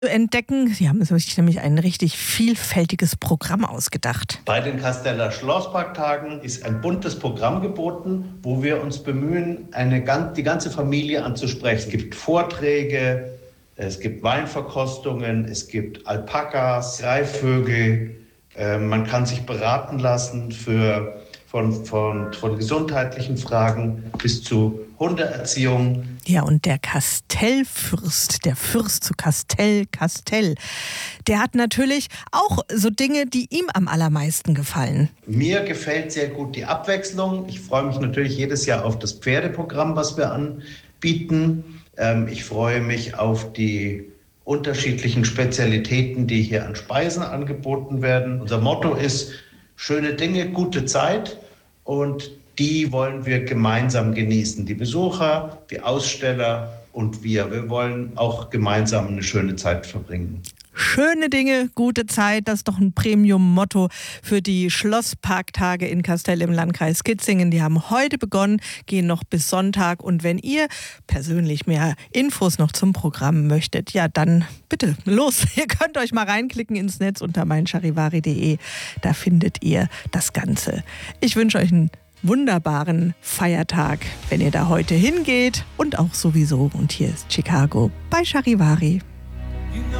zu entdecken. Sie haben sich nämlich ein richtig vielfältiges Programm ausgedacht. Bei den Kasteller Schlossparktagen ist ein buntes Programm geboten, wo wir uns bemühen, die ganze Familie anzusprechen. Es gibt Vorträge, es gibt Weinverkostungen, es gibt Alpakas, Greifvögel. Man kann sich beraten lassen von gesundheitlichen Fragen bis zu Hundeerziehung. Ja, und der Kastellfürst, der Fürst zu Kastell, der hat natürlich auch so Dinge, die ihm am allermeisten gefallen. Mir gefällt sehr gut die Abwechslung. Ich freue mich natürlich jedes Jahr auf das Pferdeprogramm, was wir anbieten. Ich freue mich auf die unterschiedlichen Spezialitäten, die hier an Speisen angeboten werden. Unser Motto ist: schöne Dinge, gute Zeit, und die wollen wir gemeinsam genießen. Die Besucher, die Aussteller und wir. Wir wollen auch gemeinsam eine schöne Zeit verbringen. Schöne Dinge, gute Zeit, das ist doch ein Premium-Motto für die Schlossparktage in Kastell im Landkreis Kitzingen. Die haben heute begonnen, gehen noch bis Sonntag. Und wenn ihr persönlich mehr Infos noch zum Programm möchtet, ja dann bitte los. Ihr könnt euch mal reinklicken ins Netz unter meincharivari.de. Da findet ihr das Ganze. Ich wünsche euch einen wunderbaren Feiertag, wenn ihr da heute hingeht, und auch sowieso. Und hier ist Chicago bei Charivari.